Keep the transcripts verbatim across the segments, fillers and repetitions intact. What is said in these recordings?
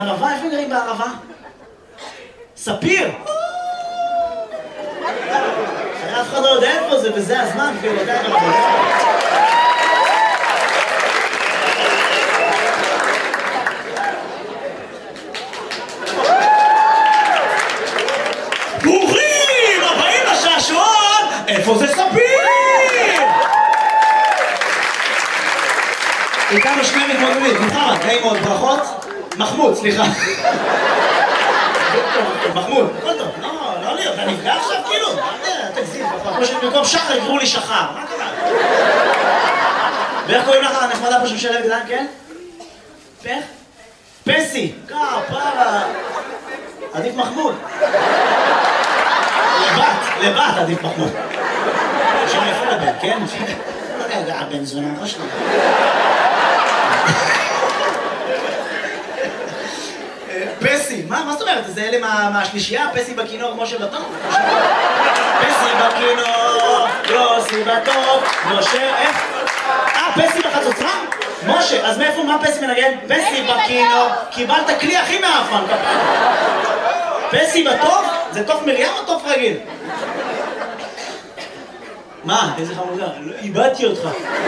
ערבה? איפה גרים בערבה? ספיר! אף אחד לא יודע איפה זה, וזה הזמן, כאילו, יודע איך אנחנו... ברוכים הבאים לשעשועון! איפה זה ספיר? איתנו שני מתמודדים, מוחמד, נעים מאוד, ברכות. מחמוד, סליחה. מחמוד, הכל טוב, לא, לא להיות, אתה נפגע עכשיו כאילו? תגזים, כמו שבמקום שחר יקראו לי שחר, מה קרה? ואיך קוראים לך הנחמדה פה שמשלבת גדלן, כן? פך? פסי, כפרה. עדיף מחמוד. לבת, לבת עדיף מחמוד. שם יפה לבן, כן? לא יודע, הבן זונה, לא שלי. פסי, מה, מה זאת אומרת? זה אלה מהשלישייה? פסי בכינור, משה בטוב? פסי בכינור, יוסי בטוב, משה, איך? אה, פסי בחצוצרה? משה, אז מאיפה, מה פסי מנגן? פסי בכינור, קיבלת כלי הכי מאפן, פסי בטוב? זה תוף מרים או תוף רגיל? מה? איזה חמודה? איבדתי אותך.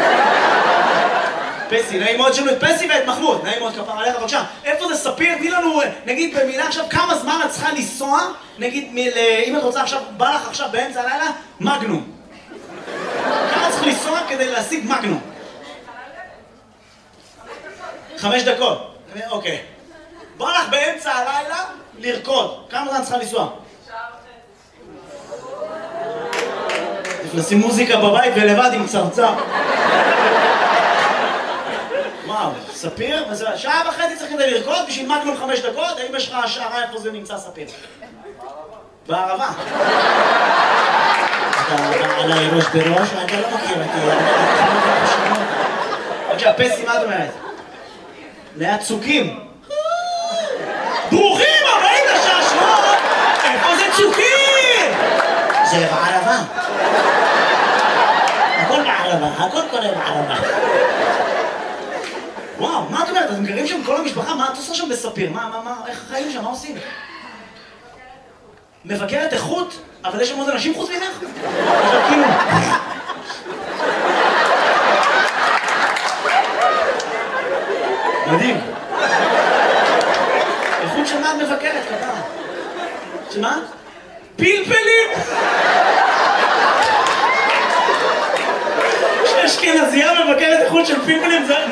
פסי, נעים מאוד שנו את פסי ואת מחמוד, נעים מאוד כפר עליך, בבקשה. איפה זה ספיר? תני לנו, נגיד במילה עכשיו, כמה זמן את צריכה לנסוע, נגיד, אם את רוצה עכשיו, בא לך עכשיו באמצע הלילה, מגנום. כמה צריך לנסוע כדי להשיג מגנום? חמש דקות. אוקיי. בא לך באמצע הלילה לרקוד. כמה זמן צריכה לנסוע? לשים מוזיקה בבית ולבד עם צרצר. וואו, ספיר? שעה וחצי צריך כדי לרקוד בשביל מגנום חמש דקות? האם יש לך השערה איפה זה נמצא ספיר? בערבה. אתה עליי ראש בראש ואתה לא מכיר אותי. בבקשה, פסי, מה את אומרת? ליד צוקים. ברוכים הבאים לשעשועון! איפה זה צוקים? זה בערבה. הכל בערבה, הכל קורה בערבה. וואו, מה את אומרת? אתם גרים שם כל המשפחה? מה את עושה שם בספיר? מה, מה, מה, איך החיים שם? מה עושים? מבקרת איכות? אבל יש שם עוד אנשים חוץ ממך? עכשיו כאילו... מדהים. איכות של מה את מבקרת, כפרה? שמה? פלפלים! כשאשכנזייה מבקרת איכות של פלפלים זה...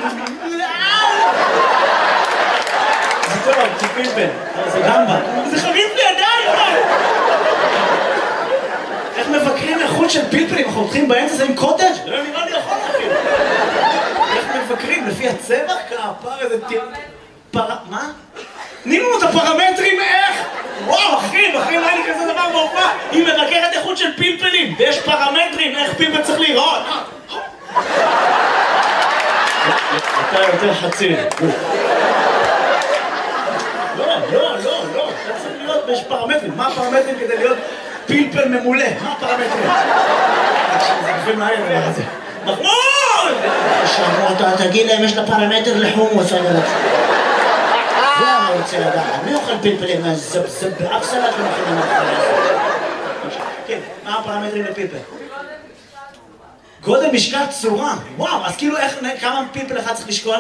זה טוב, זה פלפל. זה גמבה. זה חביב לידיים! איך מבקרים איכות של פלפלים? אנחנו הולכים באמצע זה עם קוטג'? לא נראה לי יכול אפילו. איך מבקרים? לפי הצבע? כפר איזה טיר... פר... מה? תני לנו את הפרמטרים איך? וואו, אחי, אחי, לא היה לי כזה דבר בהופעה. היא מבקרת איכות של פלפלים, ויש פרמטרים איך פלפל צריך להיראות. אתה יותר חצי. לא, לא, לא, לא. אתה צריך להיות, ויש פרמטרים. מה הפרמטרים כדי להיות פלפל ממולא? מה הפרמטרים? זה גופים מהר, דבר הזה. מחמוד! עכשיו, תגיד להם, יש לה פרמטר לחומוס, אני רוצה. זה אני רוצה לדעת. מי אוכל פלפלים? זה באף סלט לא מכינים מהחלל הזה. כן, מה הפרמטרים לפלפל? גודל, משקל, צורה. וואו, אז כאילו איך, כמה פלפל אחד צריך לשקול?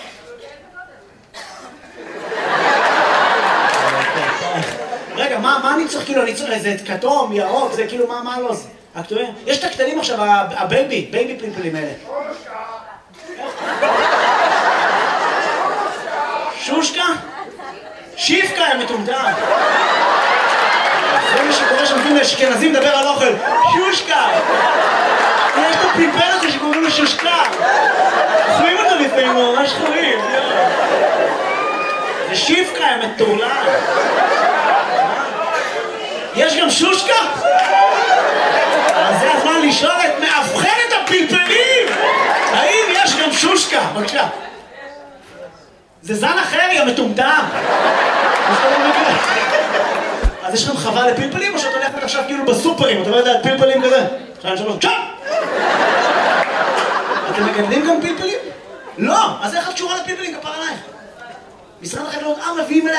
רגע, מה אני צריך כאילו, אני צריך איזה כתום, ירוק, זה כאילו, מה לא זה? יש את הקטנים עכשיו, הבייבי, בייבי פלפלים האלה. שושקה? שיפקה הם מטומטם. זה מה שקורה שמתאים לאשכנזים לדבר על אוכל. שושקה! יש את הפלפל הזה שקוראים לו שושקה. אוכלים אותו לפעמים, הוא ממש חורים. זה שיפקה הם מטורלל. יש גם שושקה? אז זה הזמן לשאול את מאבחנת הפלפלים! האם יש גם שושקה? בבקשה. זה זן אחר, יא מטומטם! אז יש לכם חווה לפלפלים או שאת הולכת עכשיו כאילו בסופרים? אתה לא יודע על פלפלים כזה? שתיים, שלוש, צ'אפ! אתם מגדלים גם פלפלים? לא! אז איך את קשורה לפלפלים כפר עלייך? משרד החקלאות, אה, מביאים אליה